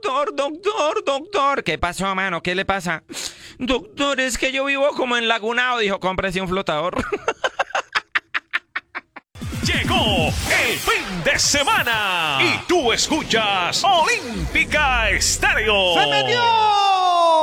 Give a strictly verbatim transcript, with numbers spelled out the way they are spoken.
doctor, doctor, doctor. ¿Qué pasó, mano? ¿Qué le pasa? Doctor, es que yo vivo como en Lagunao. Dijo, cómprese un flotador. Llegó el fin de semana y tú escuchas Olímpica Estéreo. ¡Se metió!